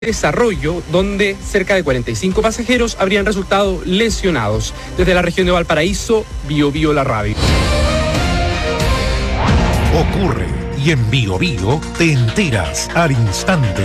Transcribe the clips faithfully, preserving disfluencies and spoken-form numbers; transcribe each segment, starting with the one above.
Desarrollo, donde cerca de cuarenta y cinco pasajeros habrían resultado lesionados. Desde la región de Valparaíso, Bio Bio la radio. Ocurre y en Bio Bio te enteras al instante.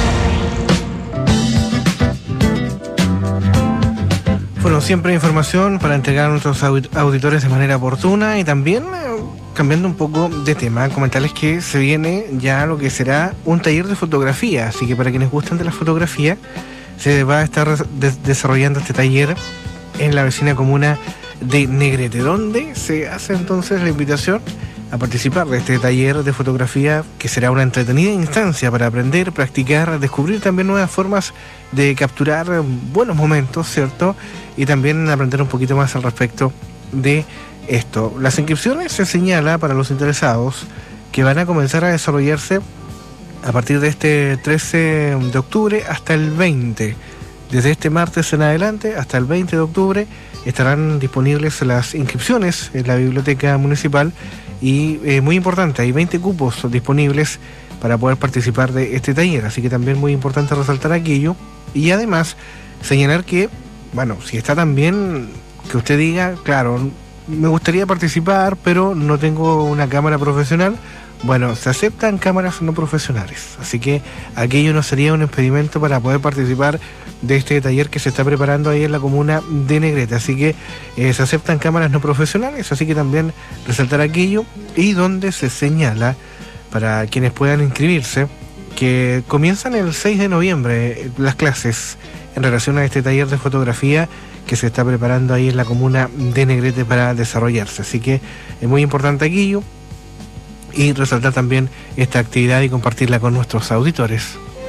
Bueno, siempre información para entregar a nuestros auditores de manera oportuna y también eh, cambiando un poco de tema, comentarles que se viene ya lo que será un taller de fotografía, así que para quienes gustan de la fotografía, se va a estar de- desarrollando este taller en la vecina comuna de Negrete, donde se hace entonces la invitación a participar de este taller de fotografía, que será una entretenida instancia para aprender, practicar, descubrir también nuevas formas de capturar buenos momentos, ¿cierto? Y también aprender un poquito más al respecto de esto. Las inscripciones se señala para los interesados que van a comenzar a desarrollarse a partir de este trece de octubre hasta el veinte. Desde este martes en adelante hasta el veinte de octubre estarán disponibles las inscripciones en la biblioteca municipal y eh, muy importante, hay veinte cupos disponibles para poder participar de este taller, así que también muy importante resaltar aquello y además señalar que, bueno, si está también que usted diga, claro, me gustaría participar pero no tengo una cámara profesional, bueno, se aceptan cámaras no profesionales, así que aquello no sería un impedimento para poder participar de este taller que se está preparando ahí en la comuna de Negrete, así que eh, se aceptan cámaras no profesionales, así que también resaltar aquello y donde se señala para quienes puedan inscribirse que comienzan el seis de noviembre las clases en relación a este taller de fotografía que se está preparando ahí en la comuna de Negrete para desarrollarse, así que es muy importante aquello y resaltar también esta actividad y compartirla con nuestros auditores.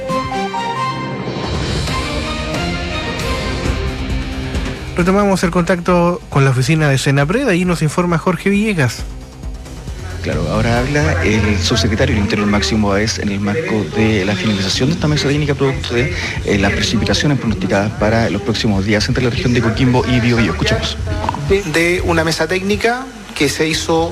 Retomamos el contacto con la oficina de Senapred, ahí nos informa Jorge Villegas. Claro, ahora habla el subsecretario del Interior Máximo Báez en el marco de la finalización de esta mesa técnica producto de eh, las precipitaciones pronosticadas para los próximos días entre la región de Coquimbo y Bio Bio. Escuchemos. De una mesa técnica que se hizo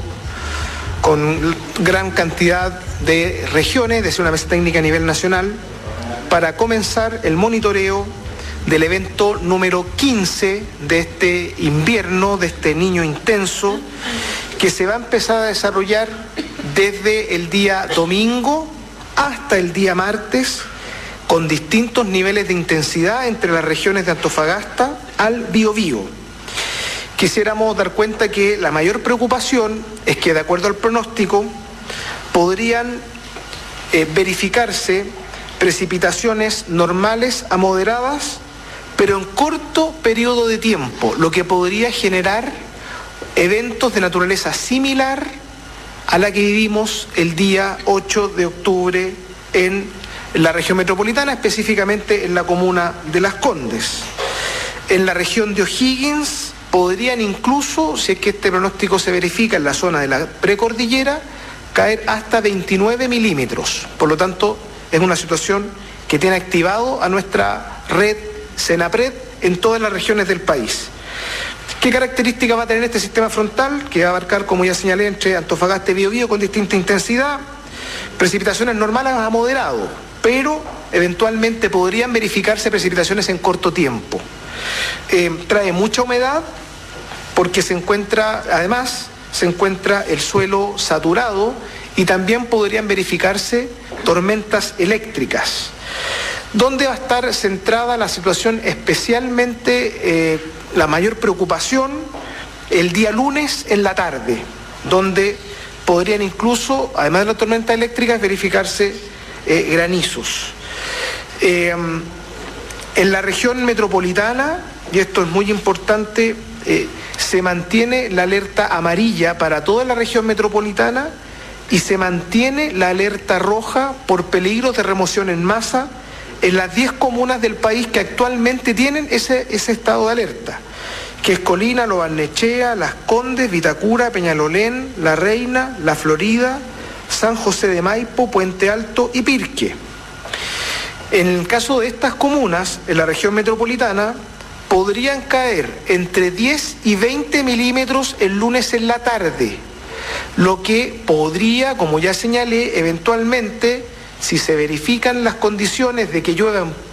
con gran cantidad de regiones, de ser una mesa técnica a nivel nacional, para comenzar el monitoreo del evento número quince de este invierno, de este niño intenso, que se va a empezar a desarrollar desde el día domingo hasta el día martes, con distintos niveles de intensidad entre las regiones de Antofagasta al Biobío. Quisiéramos dar cuenta que la mayor preocupación es que, de acuerdo al pronóstico, podrían eh, verificarse precipitaciones normales a moderadas, pero en corto periodo de tiempo, lo que podría generar eventos de naturaleza similar a la que vivimos el día ocho de octubre en la región metropolitana, específicamente en la comuna de Las Condes. En la región de O'Higgins podrían incluso, si es que este pronóstico se verifica en la zona de la precordillera, caer hasta veintinueve milímetros. Por lo tanto, es una situación que tiene activado a nuestra red Senapred en todas las regiones del país. ¿Qué características va a tener este sistema frontal? Que va a abarcar, como ya señalé, entre Antofagasta y Biobío con distinta intensidad, precipitaciones normales a moderado, pero eventualmente podrían verificarse precipitaciones en corto tiempo. Eh, trae mucha humedad porque se encuentra, además, se encuentra el suelo saturado y también podrían verificarse tormentas eléctricas. ¿Dónde va a estar centrada la situación especialmente, eh, la mayor preocupación? El día lunes en la tarde, donde podrían incluso, además de las tormentas eléctricas, verificarse eh, granizos. Eh, en la región metropolitana, y esto es muy importante, eh, se mantiene la alerta amarilla para toda la región metropolitana y se mantiene la alerta roja por peligros de remoción en masa en las diez comunas del país que actualmente tienen ese, ese estado de alerta, que es Colina, Lo Barnechea, Las Condes, Vitacura, Peñalolén, La Reina, La Florida, San José de Maipo, Puente Alto y Pirque. En el caso de estas comunas, en la región metropolitana, podrían caer entre diez y veinte milímetros el lunes en la tarde, lo que podría, como ya señalé, eventualmente Si se verifican las condiciones de que llueva